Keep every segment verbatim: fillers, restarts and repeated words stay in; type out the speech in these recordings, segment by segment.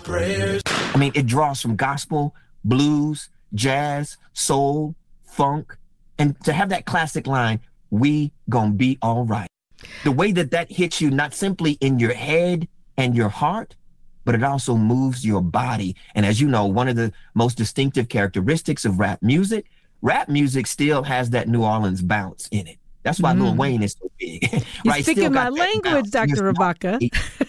prayers. I mean, it draws from gospel, blues, jazz, soul, funk, and to have that classic line, we gonna be all right. The way that that hits you, not simply in your head and your heart, but it also moves your body. And as you know, one of the most distinctive characteristics of rap music, rap music still has that New Orleans bounce in it. That's why mm. Lil Wayne is so big. You're right? speaking my language, Doctor Rabaka.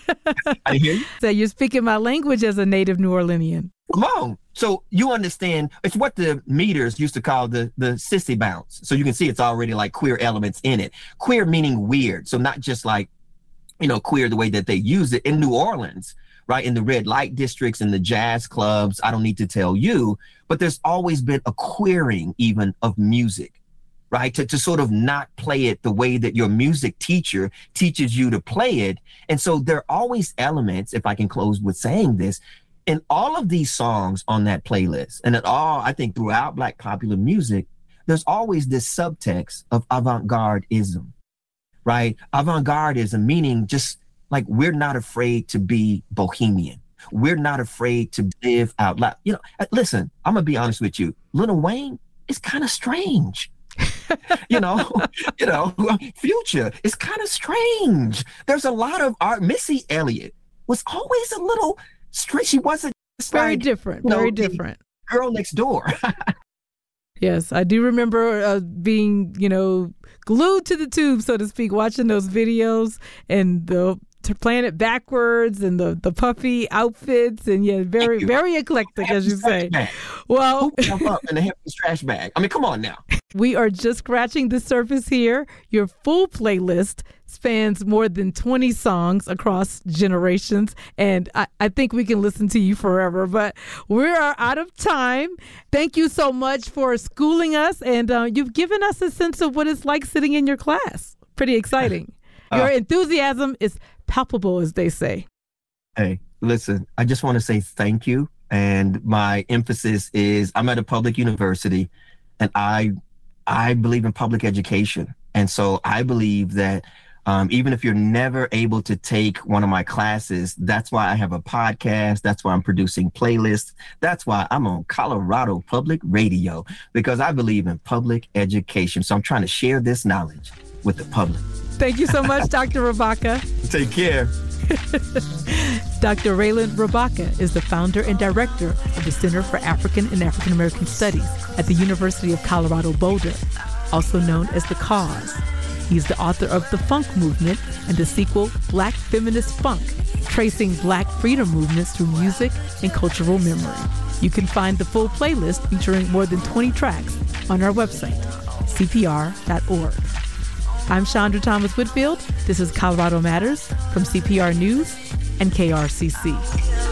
I hear you. So you're speaking my language as a native New Orleanian. Come on. So you understand, it's what the meters used to call the, the sissy bounce. So you can see it's already like queer elements in it. Queer meaning weird. So not just like, you know, queer the way that they use it in New Orleans, right? In the red light districts, in the jazz clubs, I don't need to tell you, but there's always been a queering even of music, right? To, to sort of not play it the way that your music teacher teaches you to play it. And so there are always elements, if I can close with saying this, in all of these songs on that playlist, and at all, I think throughout Black popular music, there's always this subtext of avant-garde-ism, right? Avant-garde-ism meaning just like we're not afraid to be bohemian. We're not afraid to live out loud. You know, listen, I'm gonna be honest with you. Lil Wayne is kind of strange. you know, you know, Future is kind of strange. There's a lot of art. Missy Elliott was always a little strange. She wasn't very like, different, you know, very different. Girl next door. Yes, I do remember uh, being, you know, glued to the tube, so to speak, watching those videos and the playing it backwards and the, the puffy outfits and yeah, very, very eclectic, as you say. Bag. Well, jump up in a hefty trash bag. I mean, come on now. We are just scratching the surface here. Your full playlist spans more than twenty songs across generations, and I, I think we can listen to you forever, but we are out of time. Thank you so much for schooling us, and uh, you've given us a sense of what it's like sitting in your class. Pretty exciting. Uh, your enthusiasm is palpable, as they say. Hey, listen, I just want to say thank you, and my emphasis is I'm at a public university, and I I believe in public education, and so I believe that Um, even if you're never able to take one of my classes, that's why I have a podcast. That's why I'm producing playlists. That's why I'm on Colorado Public Radio, because I believe in public education. So I'm trying to share this knowledge with the public. Thank you so much, Doctor Rabaka. Take care. Doctor Raylan Rabaka is the founder and director of the Center for African and African American Studies at the University of Colorado Boulder, also known as The Cause. He's the author of The Funk Movement and the sequel, Black Feminist Funk, tracing Black freedom movements through music and cultural memory. You can find the full playlist featuring more than twenty tracks on our website, C P R dot org. I'm Chandra Thomas Whitfield. This is Colorado Matters from C P R News and K R C C.